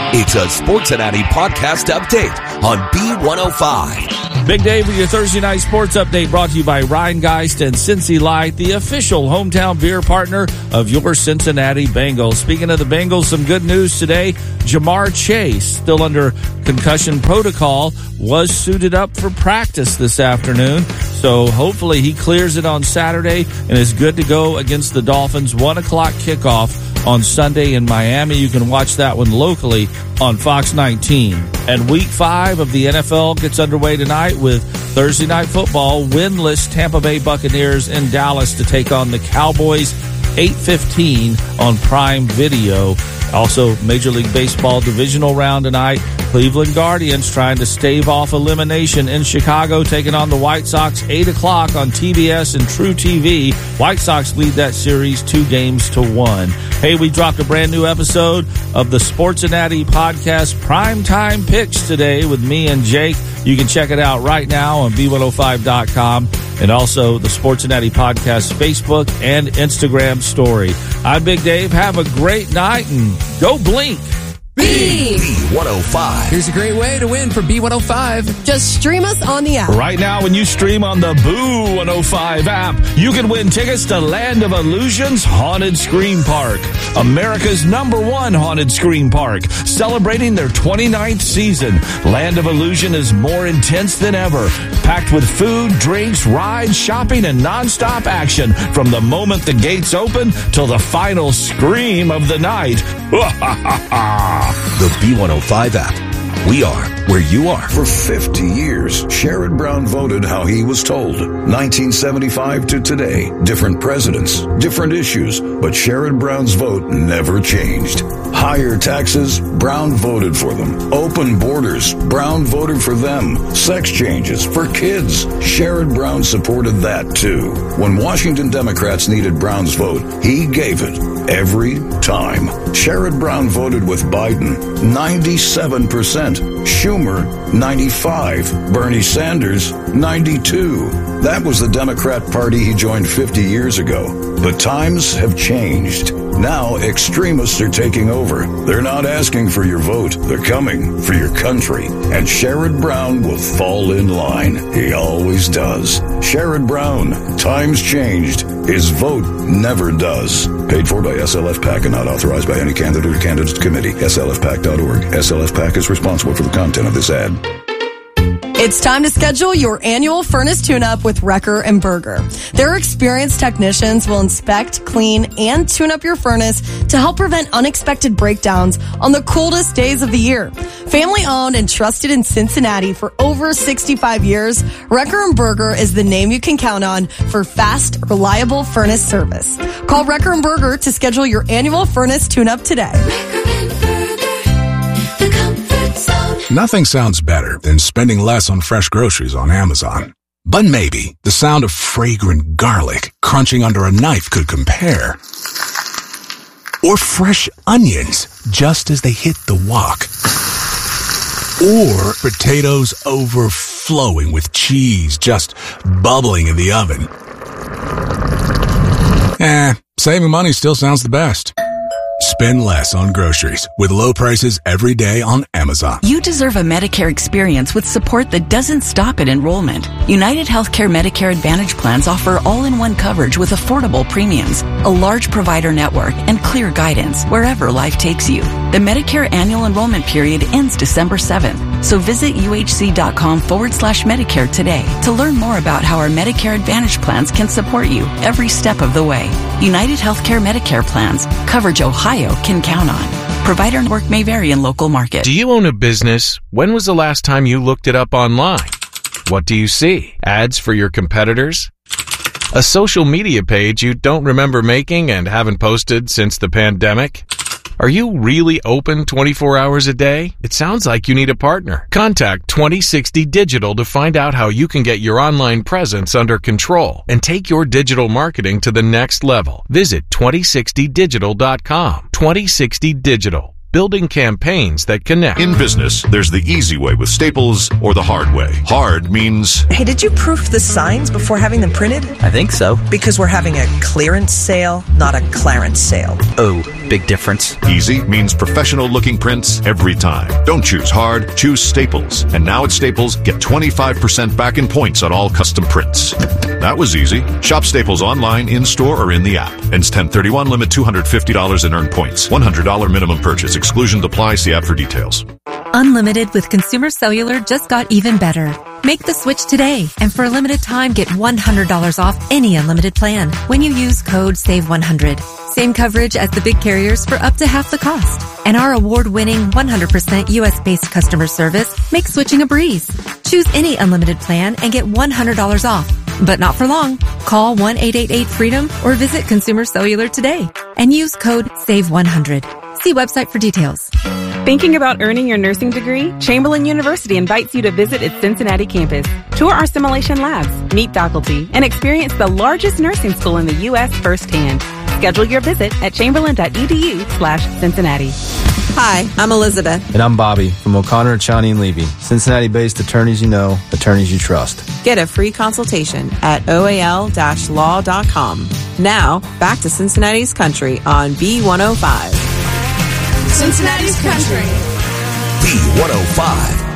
It's a Sportsinati podcast update on B105. Big Dave with your Thursday night sports update brought to you by Rheingeist and Cincy Light, the official hometown beer partner of your Cincinnati Bengals. Speaking of the Bengals, some good news today. Jamar Chase, still under concussion protocol, was suited up for practice this afternoon. So hopefully he clears it on Saturday and is good to go against the Dolphins. 1 o'clock kickoff on Sunday in Miami. You can watch that one locally on Fox 19. And Week 5 of the NFL gets underway tonight with Thursday Night Football. Winless Tampa Bay Buccaneers in Dallas to take on the Cowboys. 8:15 on Prime Video. Also, Major League Baseball divisional round tonight. Cleveland Guardians trying to stave off elimination in Chicago, taking on the White Sox. 8 o'clock on TBS and True TV. White Sox lead that series 2-1. Hey, we dropped a brand new episode of the Sportsinati podcast Primetime Picks today with me and Jake. You can check it out right now on B105.com and also the Sportsinati podcast Facebook and Instagram story. I'm Big Dave. Have a great night and go Blink. B105. Here's a great way to win for B105. Just stream us on the app. Right now, when you stream on the Boo 105 app, you can win tickets to Land of Illusion's Haunted Scream Park, America's #1 haunted scream park, celebrating their 29th season. Land of Illusion is more intense than ever, packed with food, drinks, rides, shopping, and nonstop action from the moment the gates open till the final scream of the night. The B105 app. We are where you are. For 50 years, Sherrod Brown voted how he was told. 1975 to today, different presidents, different issues, but Sherrod Brown's vote never changed. Higher taxes, Brown voted for them. Open borders, Brown voted for them. Sex changes for kids, Sherrod Brown supported that too. When Washington Democrats needed Brown's vote, he gave it every time. Sherrod Brown voted with Biden, 97%. Schumer, 95. Bernie Sanders, 92. That was the Democrat Party he joined 50 years ago. But times have changed. Now extremists are taking over. They're not asking for your vote. They're coming for your country. And Sherrod Brown will fall in line. He always does. Sherrod Brown. Times changed. His vote never does. Paid for by SLF PAC and not authorized by any candidate or candidates committee. SLFPAC.org. SLF PAC is responsible for the content of this ad. It's time to schedule your annual furnace tune-up with Wrecker and Berger. Their experienced technicians will inspect, clean, and tune up your furnace to help prevent unexpected breakdowns on the coldest days of the year. Family-owned and trusted in Cincinnati for over 65 years, Wrecker and Berger is the name you can count on for fast, reliable furnace service. Call Wrecker and Berger to schedule your annual furnace tune-up today. Nothing sounds better than spending less on fresh groceries on Amazon. But maybe the sound of fragrant garlic crunching under a knife could compare. Or fresh onions just as they hit the wok. Or potatoes overflowing with cheese just bubbling in the oven. Saving money still sounds the best. Spend less on groceries with low prices every day on Amazon. You deserve a Medicare experience with support that doesn't stop at enrollment. United Healthcare Medicare Advantage plans offer all-in-one coverage with affordable premiums, a large provider network, and clear guidance wherever life takes you. The Medicare annual enrollment period ends December 7th, so visit uhc.com/Medicare today to learn more about how our Medicare Advantage plans can support you every step of the way. United Healthcare Medicare plans, coverage Ohio can count on. Provider network may vary in local markets. Do you own a business? When was the last time you looked it up online? What do you see? Ads for your competitors? A social media page you don't remember making and haven't posted since the pandemic? Are you really open 24 hours a day? It sounds like you need a partner. Contact 2060 Digital to find out how you can get your online presence under control and take your digital marketing to the next level. Visit 2060digital.com. 2060 Digital. Building campaigns that connect. In business, there's the easy way with Staples or the hard way. Hard means... Hey, did you proof the signs before having them printed? I think so. Because we're having a clearance sale, not a Clarence sale. Oh. big difference? Easy means professional-looking prints every time. Don't choose hard, choose Staples. And now at Staples, get 25% back in points on all custom prints. That was easy. Shop Staples online, in-store, or in the app. Ends 10/31, limit $250 in earned points. $100 minimum purchase. Exclusions apply. See app for details. Unlimited with Consumer Cellular just got even better. Make the switch today, and for a limited time, get $100 off any unlimited plan when you use code SAVE100. Same coverage as the big carriers for up to half the cost. And our award-winning 100% U.S.-based customer service makes switching a breeze. Choose any unlimited plan and get $100 off. But not for long. Call 1-888-FREEDOM or visit Consumer Cellular today and use code SAVE100. See website for details. Thinking about earning your nursing degree? Chamberlain University invites you to visit its Cincinnati campus. Tour our simulation labs, meet faculty, and experience the largest nursing school in the U.S. firsthand. Schedule your visit at chamberlain.edu/Cincinnati. Hi, I'm Elizabeth. And I'm Bobby from O'Connor, Chani & Levy. Cincinnati-based attorneys you know, attorneys you trust. Get a free consultation at oal-law.com. Now, back to Cincinnati's Country on B105. Cincinnati's Country. B105.